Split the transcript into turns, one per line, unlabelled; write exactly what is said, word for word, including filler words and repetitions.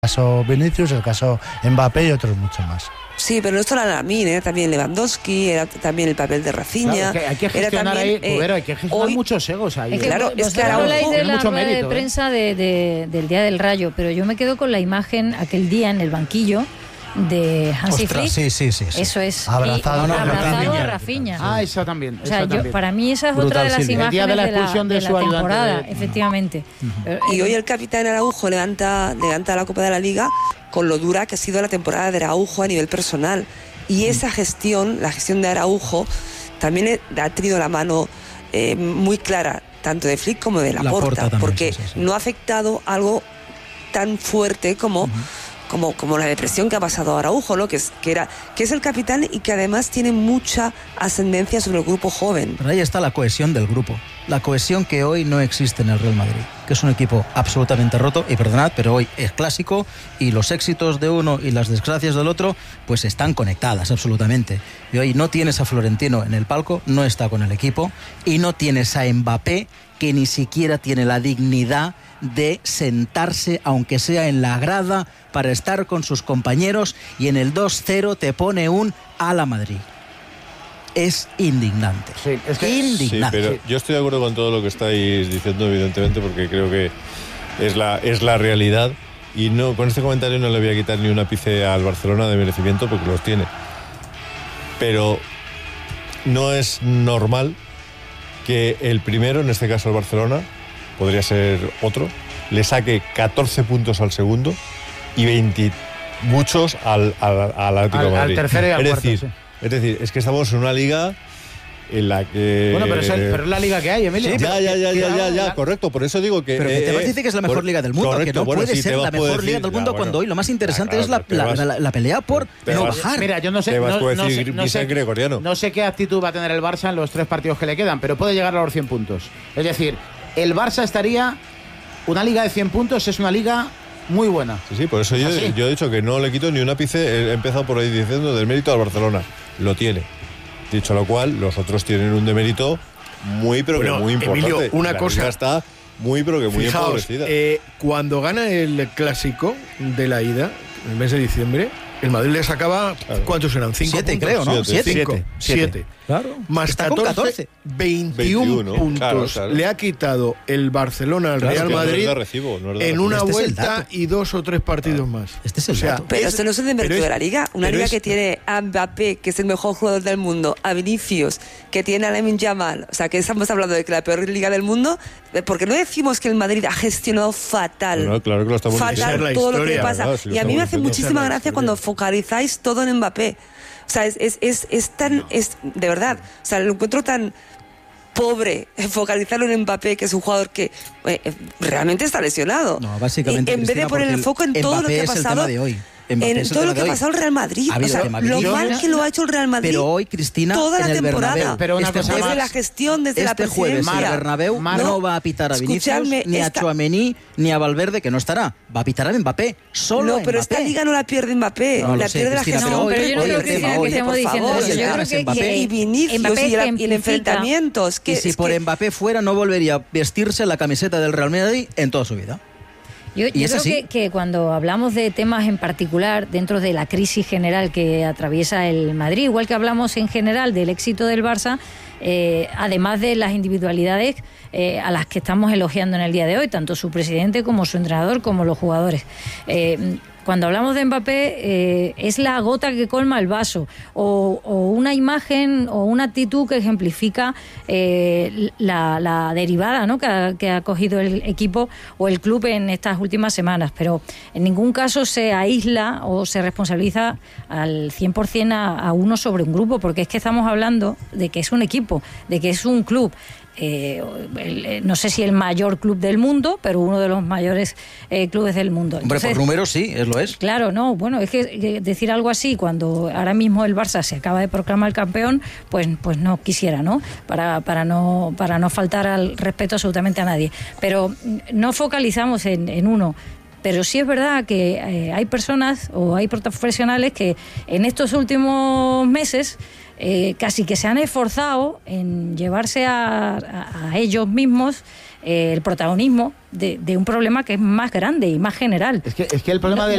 caso Vinicius, el caso Mbappé y otros muchos más.
Sí, pero no solo Lamine, era también Lewandowski, era también el papel de Rafinha.
Claro, que hay que gestionar
también,
ahí, Cubero, hay que gestionar
hoy,
muchos egos ahí.
Es que,
claro,
es que
Araujo
habláis de la
mucho
rueda
mérito,
de prensa de, de, del Día del Rayo, pero yo me quedo con la imagen aquel día en el banquillo de Hansi
Ostras,
Flick.
sí, sí, sí, sí.
Eso es.
Abrazado,
y,
no,
abrazado
Rafinha.
a Rafinha.
Ah, esa también.
O sea,
esa
yo,
también.
para mí esa es
Brutal,
otra de las
Silvia.
imágenes
El día de la
de la,
expulsión de
de
su
la
ayudante
temporada,
de-
efectivamente. Uh-huh.
Y hoy el capitán Araujo levanta, levanta la Copa de la Liga con lo dura que ha sido la temporada de Araujo a nivel personal. Y esa gestión, la gestión de Araujo, también ha tenido la mano eh, muy clara, tanto de Flick como de Laporta,
Laporta también,
porque
sí, sí, sí.
no ha afectado algo tan fuerte como... Uh-huh. Como, como la depresión que ha pasado a Araujo, ¿no? que, es, que, era, que es el capitán y que además tiene mucha ascendencia sobre el grupo joven.
Pero ahí está la cohesión del grupo, la cohesión que hoy no existe en el Real Madrid, que es un equipo absolutamente roto, y perdonad, pero hoy es clásico y los éxitos de uno y las desgracias del otro pues están conectadas absolutamente. Y hoy no tienes a Florentino en el palco, no está con el equipo, y no tienes a Mbappé, que ni siquiera tiene la dignidad de sentarse, aunque sea en la grada, para estar con sus compañeros, y en el dos cero te pone un a la Madrid. Es indignante.
Sí, es que...
indignante.
Sí, pero yo estoy de acuerdo con todo lo que estáis diciendo, evidentemente, porque creo que es la, es la realidad. Y no, con este comentario no le voy a quitar ni un ápice al Barcelona de merecimiento, porque los tiene. Pero no es normal que el primero, en este caso el Barcelona, podría ser otro, le saque catorce puntos al segundo y veinte muchos al, al, al Atlético de Madrid.
Al tercero y al
es
cuarto,
decir,
sí.
Es decir, es que estamos en una liga en la que...
Bueno, pero es, el, pero es la liga que hay, Emilio.
Sí, ya, ya, ya, ya, ya, ya, correcto. Por eso digo que...
Pero que te
eh,
dice que es la mejor
por,
liga del mundo,
correcto,
que no
bueno,
puede
sí,
ser la mejor
decir,
liga del mundo,
ya,
cuando
bueno,
hoy lo más interesante
ya,
es la,
claro,
la,
vas,
la, la pelea por no
vas,
bajar.
Mira, yo no sé,
te vas
no,
a
no,
decir,
sé, no, sé,
gregoriano.
no sé qué actitud va a tener el Barça en los tres partidos que le quedan, pero puede llegar a los cien puntos. Es decir, el Barça estaría... Una liga de cien puntos es una liga muy buena.
Sí, sí, por eso yo, yo he dicho que no le quito ni un ápice. He empezado por ahí diciendo del mérito al Barcelona. Lo tiene. Dicho lo cual, los otros tienen un demérito muy, pero
bueno,
que muy importante.
Emilio, una
la
cosa.
liga está muy, pero que muy
Fijaos,
empobrecida.
Eh, cuando gana el clásico de la ida, en el mes de diciembre, el Madrid le sacaba, claro. ¿Cuántos eran? ¿Cinco
Siete,
puntos?
creo, ¿no?
Siete.
Siete.
Cinco.
Siete.
Siete.
Claro.
Más
Está con
catorce, veintiuno,
veintiuno,
puntos
claro, claro.
le ha quitado el Barcelona al
Claro,
Real
que
Madrid
no es de recibo, no es de
en
recibo.
una
Este es el
vuelta
dato.
y dos o tres partidos más.
Este es el
O sea,
dato.
Pero
es-
esto no es el de mérito
pero
de
es-
la Liga. Una
pero
Liga
es-
que tiene a Mbappé, que es el mejor jugador del mundo, a Vinicius, que tiene a Lamine Yamal. O sea, que estamos hablando de que la peor Liga del mundo. Porque no decimos que el Madrid ha gestionado fatal.
No, claro que lo estamos
fatal
Esa es la
todo lo que le
historia,
pasa.
¿verdad? Sí, lo
Y a mí me
estamos
hace
diciendo.
muchísima
Esa es la
gracia
historia.
cuando focalizáis todo en Mbappé. O sea, es, es, es, es tan... Es, de verdad, o sea, lo encuentro tan pobre focalizarlo en Mbappé, que es un jugador que eh, realmente está lesionado.
No, básicamente,
Y en vez de
Cristina,
poner el
porque
foco en
Mbappé
todo lo que ha
es el
pasado...
tema de hoy. Mbappé
En
es el
todo
tema
lo que
de
ha
hoy.
pasado el Real Madrid.
Ha habido
O sea,
tema
lo
Vinicius.
mal que lo ha hecho el Real Madrid.
Pero hoy, Cristina,
toda
en
la
el
temporada.
Bernabéu,
Pero una
este
cosa
desde
más.
la gestión, desde la
Este jueves
presidencia.
el Bernabéu
Mar-
no va a pitar a Vinicius,
Escuchadme,
ni a
esta-
Tchouaméni, ni a Valverde, que no estará. Va a pitar a Mbappé. Solo
No, pero
Mbappé.
esta liga no la pierde Mbappé.
No, lo
la
sé,
pierde la
Cristina,
gestión.
pero hoy-
pero yo no
hoy
creo
el
que
tema,
sea
hoy,
que estemos
por
diciendo
favor,
eso.
el
Yo
tema
creo
es
que,
Mbappé.
que
y Vinicius
Mbappé
y, la- y el
ejemplifica-
enfrentamientos. Que,
Y si
es
por
que-
Mbappé fuera, no volvería a vestirse la camiseta del Real Madrid en toda su vida.
Yo,
Y
yo
es
creo
así.
que, que cuando hablamos de temas en particular, dentro de la crisis general que atraviesa el Madrid, igual que hablamos en general del éxito del Barça, eh, además de las individualidades eh, a las que estamos elogiando en el día de hoy, tanto su presidente como su entrenador, como los jugadores. Eh, Cuando hablamos de Mbappé, eh, es la gota que colma el vaso, o, o una imagen o una actitud que ejemplifica eh, la, la derivada, ¿no?, que ha, que ha cogido el equipo o el club en estas últimas semanas. Pero en ningún caso se aísla o se responsabiliza al cien por ciento a, a uno sobre un grupo, porque es que estamos hablando de que es un equipo, de que es un club. Eh, el, no sé si el mayor club del mundo, pero uno de los mayores eh, clubes del mundo.
Hombre,
Entonces,
por números sí, es lo es.
claro, no, bueno, es que, que decir algo así cuando ahora mismo el Barça se acaba de proclamar campeón, pues, pues no quisiera, ¿no? Para, para no, para no faltar al respeto absolutamente a nadie. Pero no focalizamos en, en uno. Pero sí es verdad que eh, hay personas o hay profesionales que en estos últimos meses eh, casi que se han esforzado en llevarse a, a, a ellos mismos eh, el protagonismo de, de un problema que es más grande y más general.
Es que, es que el problema
No,
del